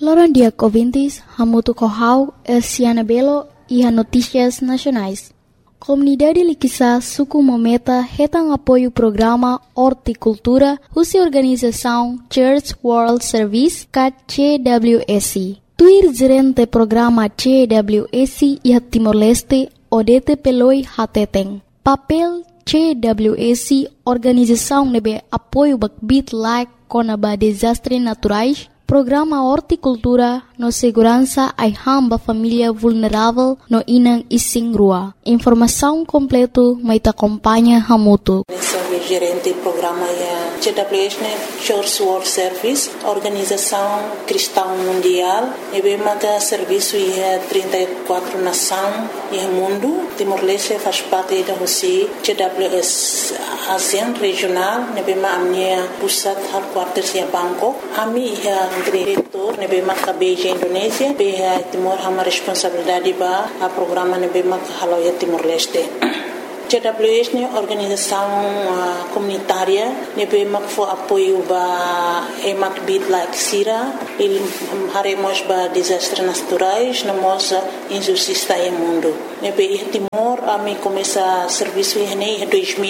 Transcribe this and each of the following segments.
Loron dia ouvintes, Hamutu Kohau, Elsiana Belo e a Notícias Nacionais. Comunidade Liquissa Suku Mometa retam apoio o programa Horticultura, cuja organização Church World Service, CWS. Tuir gerente programa CWS e a Timor-Leste, Odete Peloi Hateteng. Papel CWS, organização nebe apoio bakbit like conaba desastres naturais, programa Horticultura no segurança ai hamba família vulnerável no Inang Ising Rua. Informação completo mai te acompanha Hamutu. Sou gerente do programa CWS, Church World Service, organização cristã mundial. E bem mata serviço e 34 nações e mundo. Timor-Leste faz parte da Rússia. CWS ASEAN regional. E bem mata minha pusat headquarters em Bangkok. Ami diretor ne bem mata Beijing Indonésia. Bem Timor hama responsabilidade ba a programa ne bem mata haloia Timor-Leste. CWS é organização comunitária, ne bem for apoio ba emak bid like sira, ele haremos ba desastres naturais, na moça injustiça no mundo. Ne bem Timor a me começa serviço em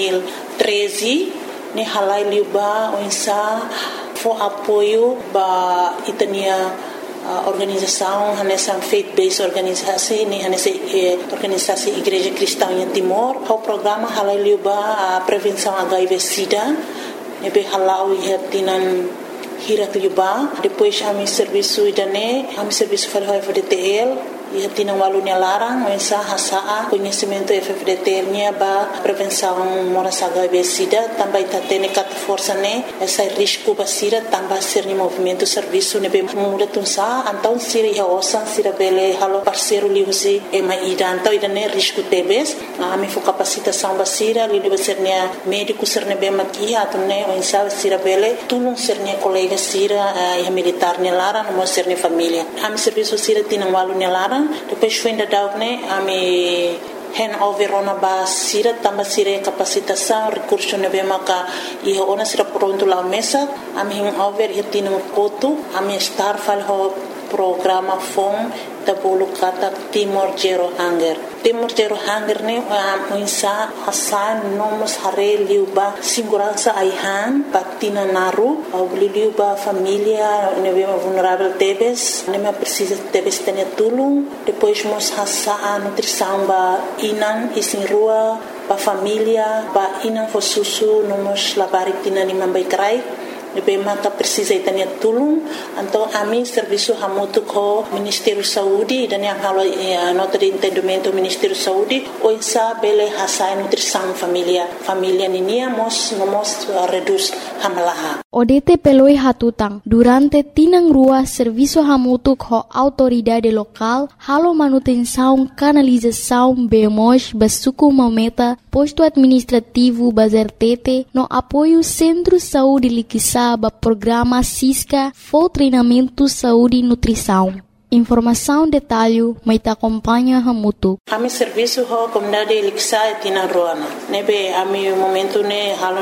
2013, ne halai liuba onsa for apoio ba itania organização nessa faith-based organisasi ni nessa organisasi Igreja Cristã em Timor. O programa halai a prevenção HIV/SIDA, nebe halau ia tinan hirat liuba. Depois a mi serviço idane, a mi serviço falou FDTL. Ia tinang walunya larang, mensa hasaa conhecimento FFDT nya ba prevenção moras HIV/SIDA, também tatene kat força ne essa risco basira também ser ni movimento serviço ne be muda tunsa então sira ia osa sira bele halo parceiro liusi e mai então idane risco tebes a mi fo capacitação basira li deve ser ne médico ser ne be makia tunne mensa sira bele tulung ser ne colega sira e militar ne larang mo ser ne família a mi serviço sira tinang walunya larang. Depois foi ainda dar a me handover ona ba sira tamba sira capacitação recurso ne be maka e ona sira pronto lá mesa a me handover e tino koto a me star fal ho programa fom da bolo kata Timor Zero Hunger. Timor Zero Hunger ne muinsa hasan nomos hare liuba segurança aihan patina naru au liuba família ne be vulnerável tebes ne me precisa tebes tene tulung depois mos hasa nutrição ba inan isin rua ba família ba inan fo susu nomos labarik tina ni mambai krai Nebe maka precisa itania tulung então a mim serviço hamutu ko Ministério Saúde dan yang halo nota de entendimento Ministério Saúde o insa bele hasa nutrição família ninia mos reduz hamalaha Odete peloi hatutang durante tinang rua serviço hamutu ko autoridade local halo manutenção canalização bemos basuku mometa posto administrativo bazertete no apoio Centro Saúde Liquissa ba programa Cisca for treinamento saúde e nutrição. Informação detalhe mai te acompanha Hamutu. Ami serviço ho comunidade Liquissa tina roana. Nebe ami momento ne halo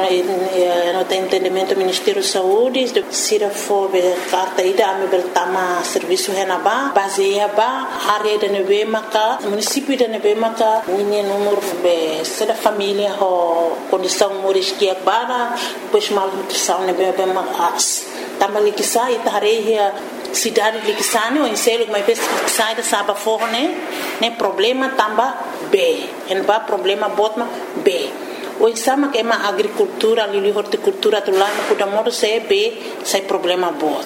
no entendimento Ministério Saúde de sira fo be carta ida ami beltama serviço henaba baseia ba área de nebe maka município de nebe maka ninha número be sera família ho condição moris que para depois mal nutrição nebe be makas. Tamba Liquissa ita hareia cidade Liquissane ou inselo mas sai da saba forne né problema tamba B en ba problema botma B o insama que é uma agricultura ali horticultura do lá no cuidado se B sai problema bot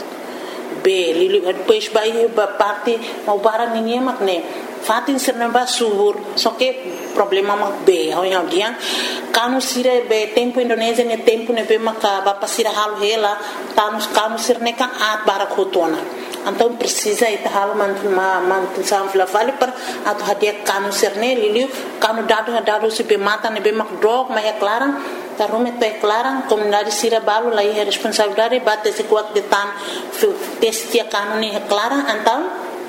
B li depois vai parte mau barang ninguém mak né fatin serna subur só que problema mak B ao dia kanu sire be tempo Indonésia ne tempo ne be maka ba pasira halu hela kanu sirne kan at barakotona então precisa itahal mantenção vale para atu hadia kanu sirne liliu kanu dado se be mata ne be mak drog mas é clara tarume te clara comunidade sira balu lá é responsabilidade bate se kuat de tan testia kanu ne é clara então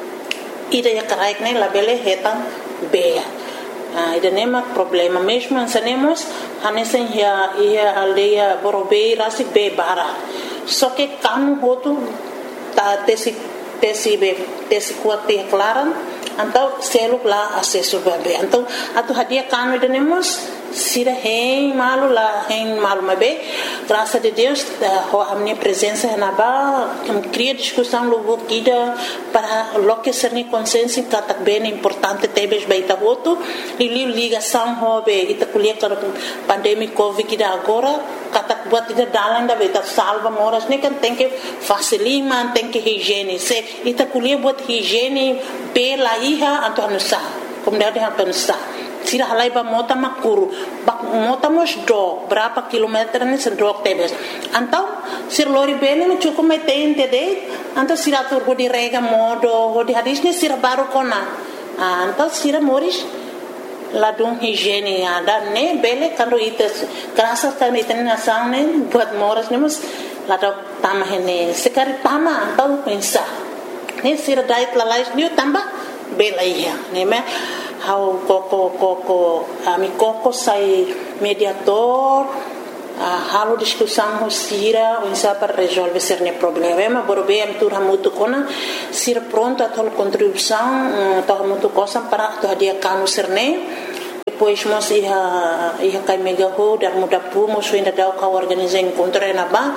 ida ya karaik ne labele hetan be ida nema problema mesmo ansanemos hanesen ia aldeia Borobei rasi be bara só que kanu hotu ta tesi tesi kuat te klaran então seluk lá acesso bebê então atu hadia kanu denemos sira hein malu mabe graças a Deus a minha presença na ba cria discussão logo kida para loque ser ni consciência que bem importante tebes baita voto e ligação hobe ita kuliah para pandemia covid kida agora katak buat ida dalang da beta salva moras ni kan tem que facilima tem que higiene se ita kuliah buat higiene pela iha atau nusa como dia atau nusa sira halai ba mota makuru bak mota mos do berapa kilometer ni sedok tebes antau sir lori bene no cukup metente de antau sira tur di rega modo di hadis ni sira baru kona antau sira moris ladung higiene ada ne bele karo ites graças kan iten nasang ne buat moras ne mus ladok tamah ne sekari tama antau pensa ne sira dait lalais ni tambah bela iya ne me how koko ami koko sai mediator halo discussão sira unsa para resolver cerne problema borbe am tur hamutu kona sir pronto a tol contribuição to hamutu cosa para to dia kanu cerne depois mos ia kai mega ho dar muda pu mos ainda da ka organizar encontro na ba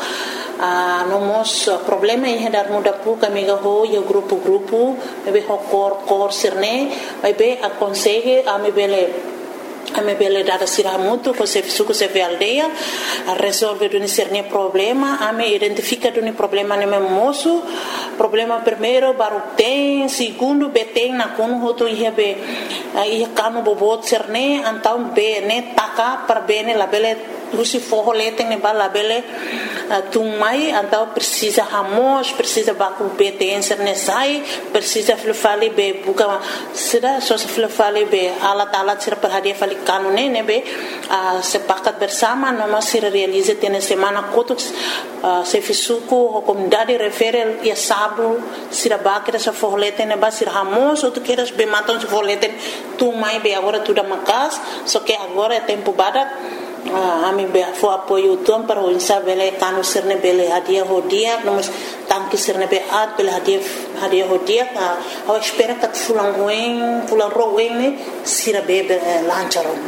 no mos problema ia dar muda pu ka mega ho yo grupo be ho cor cerne vai be aconselhe a me bele dada sira muito com se suco se ve aldeia a resolver do cerne problema a me identifica do problema ne moço problema primeiro baru tem segundo beteng na kono hoto ia be ia kanu bobot cerne então be ne taka para bene la bele usi forro lete ne bala bele tumai então precisa ramos precisa baku beteng cerne sai precisa fale be buka sira só se fale be alat sira per hadia fale kanu ne be sepakat bersama noma sira realiza tene semana kotuk se fisuku comunidade refere ia sabu sira bakira sa forlete ne ba sira ramos ou tu queres be matam se forlete tu mai be agora tu da macas só que agora é tempo badak ami be fo apoio tuam para o insa bele kanu sirne bele hadia hodia nomos tanki sirne be at bele hadia hodia a espera kat fulang roen ne sira be lancharon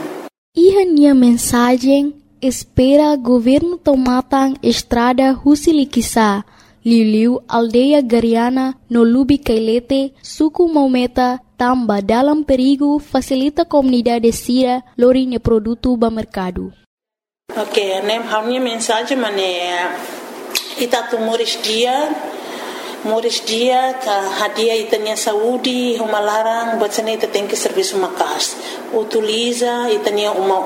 Ia mensagem espera governo tomatang estrada Husilikisa Liliu aldeia Gariana no Lubi Kailete suku Maumeta tamba dalam perigo facilita comunidade sira lorinya produto ba mercado. Ok, né? A minha mensagem é ita tu moris dia ka hadia itanya saúde uma larang buat sana ita tem que serviço makas utiliza itanya uma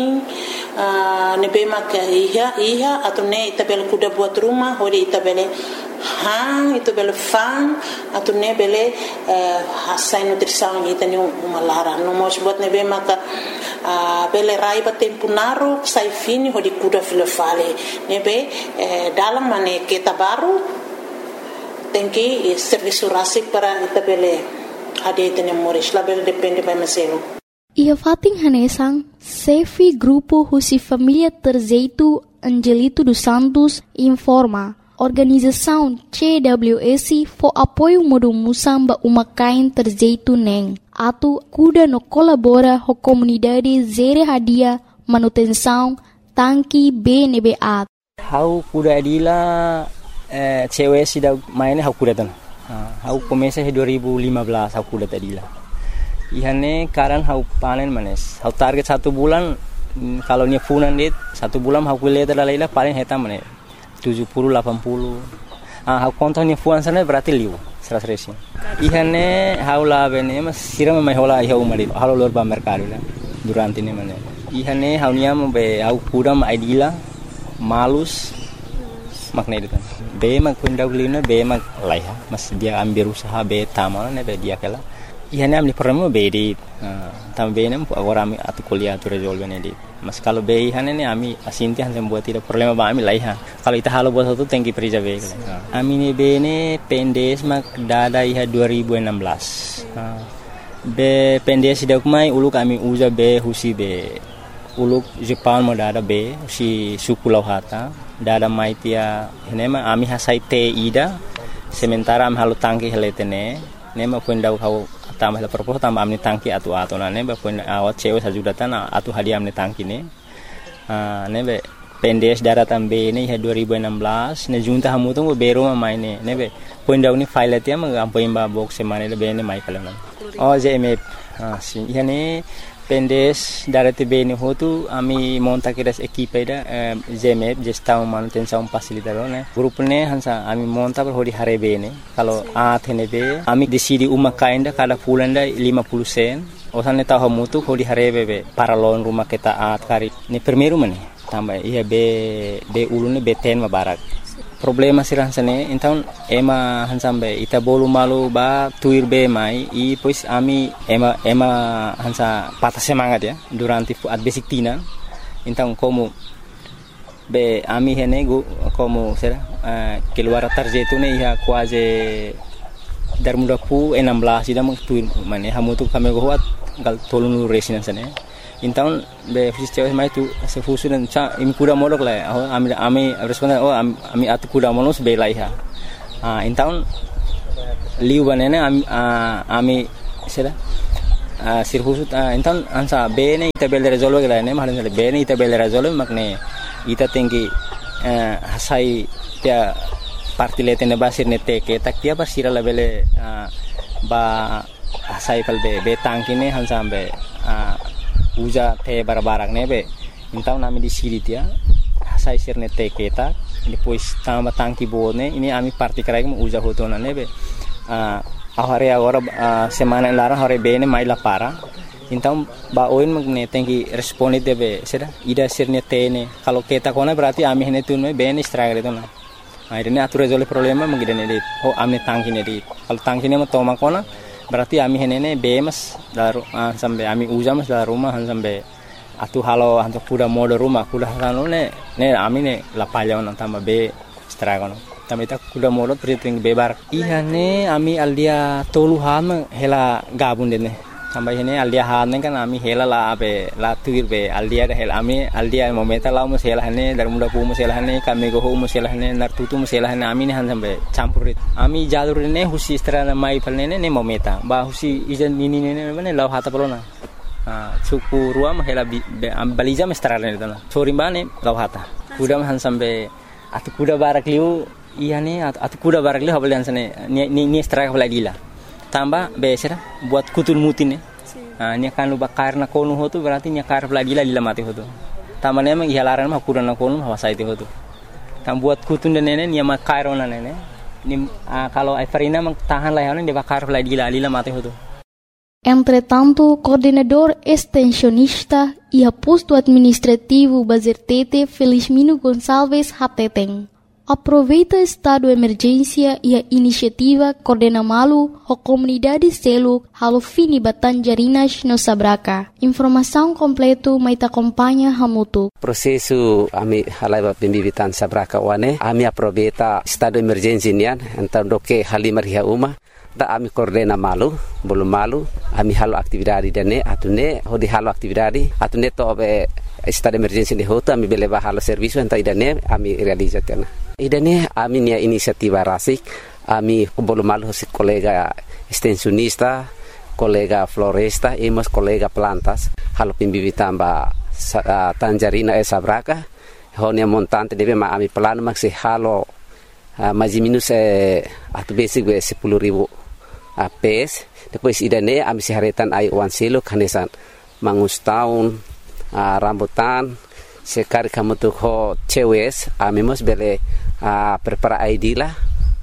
nebe maka iha atau ne ita bel kuda buat rumah hodi ita bele ita bele fan atau ne bele hasai nutrição itanya uma larang no mos buat nebe maka bele raiba tempo naru sai fini hodi kuda filofale nebe dalam mane kita baru tem que serviço rasik para itabele ade tene moris label depende by meselo ia fating hanesang sefi grupo husi família Terzeito Angelito dos Santos informa organização CWS for apoio modo musamba umakain Terzeito neng atu kuda no colabora ho comunidade zere hadia manutenção tanki BNBA how kuda adila cewek sudah mainnya aku datang. Aku komesa 2015 aku datang dila. Ihane karan aku panen manes. Aku target 1 bulan kalau ni funan dit 1 bulan aku lihat dalailah paling heta manes 70-80. Aku kontak ni fuan sana berarti liu 100. Ihane aku lah bene mas siram mai hola iha umari. Halo lor ba mercado lah durante ni manes. Ihane aku niam be aku kuda ma idila malus makna itu kan be mag pendawlina be mag laiha mas dia ambil usaha be tamal ne be dia kala ihane amni problema be di tambe nem agora ami atu kuliah tu resolve ne di mas kalau be ihane ne ami asinti han buat tidak problema ba ami laiha kalau ita halo buat satu tengki prija be ami ne be ne pendes mag dada iha 2016 be pendes dak mai ulu kami uza be husi be uluk Jepang mo dada be si suku lauhata dada maitia henema ami hasai te ida sementara am halu tangki heletene ne ma pun dau kau tambah la propos tambah amni tangki atu na ne ba pun awat cewe sajudatan atu hadiah amni tangki ne ne be pendes daratan be ne 2016 ne junta hamu tu bero ma maine ne be pun dau ni file tia ma ampoin ba box semane le be ne mai kalan oh JMF si yani pendes darati be ni hotu ami monta kiras equipe da JMF gestão manutenção facilitador ne grupo ne hansa ami monta per hodi hare be ne kalau athene be ami decidi uma kainda kada pulanda 50 sen osane tahu mutu hodi hare be paralon rumah kita at kari ni primeiro mane tambah iya be ulune be ten mabarak problema sirah sane então ema hansambe ita bolu malu ba tuir be mai i pois ami ema hansa patah semangat ya durante at basic tina então como be ami hene go como será keluar tarjeto ne ia quase dar muda pu 16 ida mo tuir mane hamutu kami go wat gal tolunu residence ne então be fisio mai tu se fusu dan cha im kuda molok la ami responda ami atu kuda molos be laiha então liu banene ami sera sir fusu então ansa be ne ita bel resolve la ne mahalan be ne ita bel resolve makne ita tinggi hasai dia parti letene basir ne teke tak dia basira la bele ba hasai kal be tangkine hansa be uja te barbarak nebe então nami di siri dia sai sirne te keta depois tambah tangki bone ini ami parti krai mo uja hotona nebe ahare agora semana lara hore bene mai la para então ba oin magne tenki responde debe sera ida sirne tene kalau keta kona berarti ami hene tunme bene stragre tona akhirnya atur resolve problema mengidane dit ami tangki ne dit kalau tangki ne mo toma kona berarti ami henene bemas daru sampai ami uja mas dalam rumah sampai atu halo hantu kuda mode rumah kuda halo ne ami ne lapalya on tambah be stragono tambah ita kuda mode priting bebar iya ne ami aldia tolu ham hela gabun dene tambah hene aldia han kan ami hela la be la tuir be aldia da hela ami aldia momenta la mus hela hene dar muda pu mus hela hene kami go mus hela hene nartutu mus hela hene ami ne han sampai campurit ami jalur ne husi strana mai palne ne momenta ba husi ijan nini ne ne law hata polona suku ruam hela balija mestrana ne dana sorimbane law hata kuda han sampai atu kuda barak liu iya ne atu kuda barak liu habal sane ni straka lagila tambah besera buat kutul mutin nya kan lu bakar na konu hotu berarti nya kar lagi la mati hotu tamane emang ihalaran mah kuran na konu hawasa itu hotu tam buat kutun dan nene nya makar ona nene ni kalau Everina mang tahan lah dia bakar lagi la mati hotu. Entretanto, coordenador extensionista e posto administrativo Bazertete Felizmino Gonçalves Hateteng aproveita estado de emergência e a iniciativa coordena malu a comunidade selo halo fini Batanjarinas no Sabraca. Informação completo mai te acompanha hamutu. Processo ami halai pembibitan Sabraca wane ami aproveita estado de emergência nian então do que halimar ria uma da ami coordena malu belum malu ami halo aktividade dane atune hodi halo aktividade atune to be estado de emergência de hoto ami beleva halo serviço então idane ami realizatena idane ami nia inisiativa rasik ami belum malu si kolega extensionista kolega floresta e mas kolega plantas halo pembibitan ba Tanjarina Sabraca honia montante deve ma ami plano maxi halo mais minus atu basic 10.000 PS depois idane ami siharetan ai wan selo kanesan mangus tahun rambutan sekali kamu tuh ho cewes ami mos bele prepara ID lah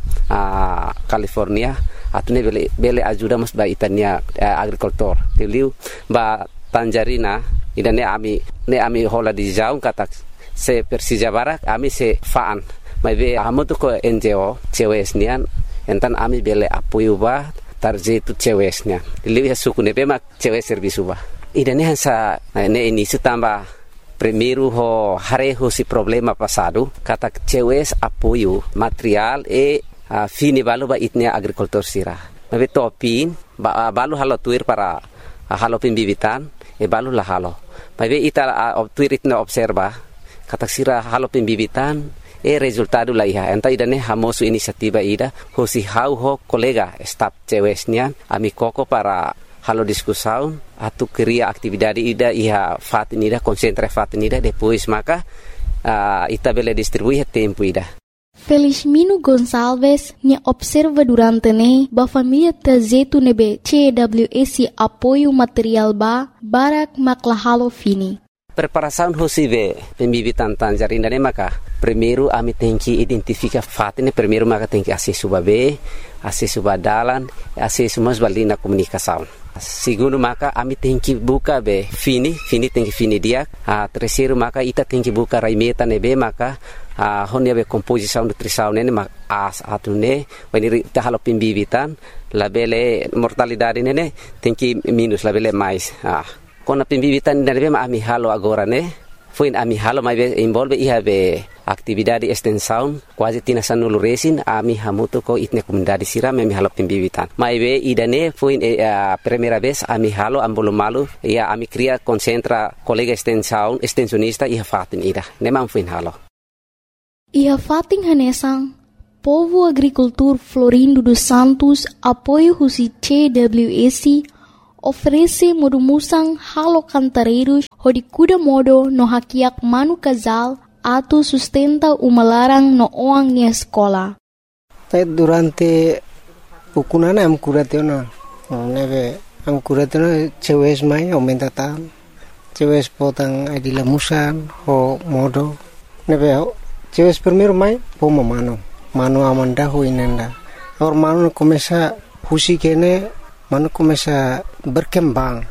California atune bele ajuda mos ba itania agricultor teliu ba Tanjarina idane ami hola di jauh kata se Persija Barak ami se faan mai be amo tu ko NGO cewes nian entan ami bele apoio ba tarjetu cewesnya lihat suku ne bema cewes servisu ba idane hansa ne ini tambah primeiro ho hareho si problema passado kata cewes apoio material e fini balu ba itnia agricultor sira mai topin ba balu halo tuir para halo pembibitan e balu la halo mai be ita tuir itna observa kata sira halo pembibitan resultado la iha enta idane hamosu inisiativa ida hosi hau ho kolega staf cewesnya ami koko para halo discussão atu cria atividade ida iha fatinida concentra fatinida depois maka itabele distribuir tempo ida. Felizmino Gonçalves nya observa durante ba família tazetu nebe CWS apoio material barak maklahalo fini. Preparação hosive pembibitan tanjar indane maka primeiro ami tenki identifica fatine primeiro maka tenki acesso babe acesso badalan acesso mas balina comunicação. Segundo maka ami tenki buka be fini tenki fini dia. Terceiro maka ita tenki buka raimeta nebe maka honia be composição nutrição nene mak as atune weniri ta halo pembibitan labele mortalidade nene tenki minus labele mais. Kona pembibitan nene be ami halo agora ne foi ami halo mai be involve iha be atividade extensão quase tina sanulu resin ami hamutu ko itne comunidade siram ami halo pembibitan mai be idane foi primeira vez ami halo ambolo malu ia ami cria concentra colega extensão extensionista iha fatin ida nemam foi halo iha fatin hanesang Povo Agricultor Florindo dos Santos apoio husi CWS oferece modumusang halo cantareiros hodi kuda modo no hakiak manu casal atu sustenta umalarang no oang ni escola. Durante pukunana am kuratena neve am kuratena cewes mai aumenta tan cewes potang adila musan ho modo neve cewes primero mai poma mano amanda ho inenda or mano começa husi kene mano começa berkembang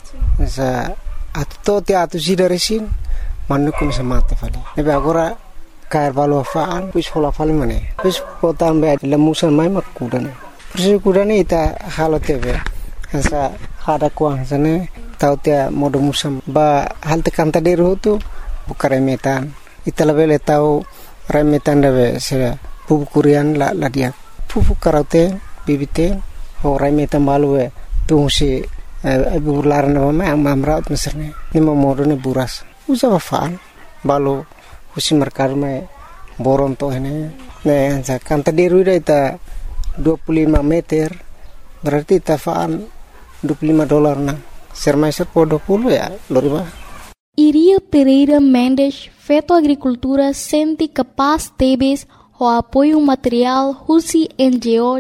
sa atto te atu sidaresin mano começa mate fali nebe agora cair valo faan pus hola fali mane pus potam be lemusan mai makudane pus kudane ita halo tebe sa hada kuang sane tau te modo musam ba halte kanta deru tu bukare metan ita lebele tau remetan debe se pupu kurian la dia pupu karate bibite Orang metan balu tungsi bular nama amrat meserne ni mamorone buras usa bafan balu usi merkar me boron to ini ne kan tadi ruida ita 25 meter berarti tafaan $25 na sermaiser po 20 ya loriba. Iria Pereira Mendes feto agricultura senti capaz tebes o apoio material husi NGO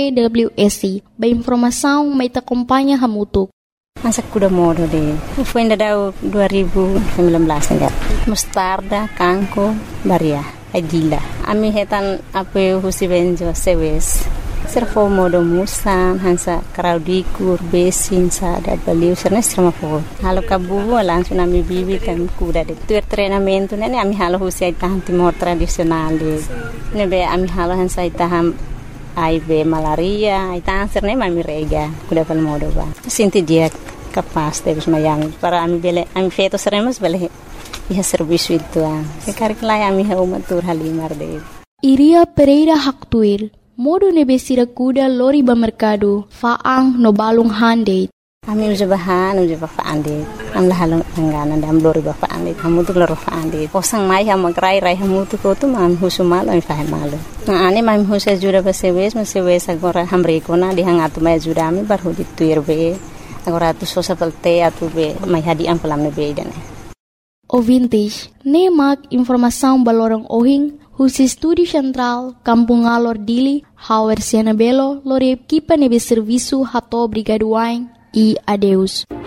CWS. Ba informação mai ta acompanha hamutuk. Masa kuda modo de. Foi ainda dau 2019 ainda. Mostarda, kanko, baria, adila. Ami hetan apoio husi benjo sewes. Serfo modo musan hansa kraudikur besin sa da baliu serna strama po. Halo kabubu langsung ami bibi kan kuda de. Tuer treinamento nene ami halo husi tahan timor tradisional de. Nebe ami halo hansa taham aibe malaria, aitan serne mami rega, kuda pal modo ba. Sinti dia capaz de mayami para ami bele ami feto seremos bele iha serviço itu an. Sekarang lai ami ha umatur halimar de. Iria Pereira Haktuil modo nebesira kuda lori ba mercado faang no balung hande. Ami uja bahan uja ba faande. Am la halong ngana dam lori ba faande. Kamu tu lori faande. Posang mai ha magrai rai hamu tu ko tu mam husumal ami fahe malu. Na ani mam husa jura ba sewes agora hamre kona di hangatu mai jura ami bar hudi tuir be. Agora tu sosa pelte atu be mai hadi am pelam be idane. Ouvintes, nemak informação balorong ohing husi Estúdio Central, Kampung Alor Dili, Hauer Siana Belo, lori equipa nebe serviço hato brigaduain e adeus.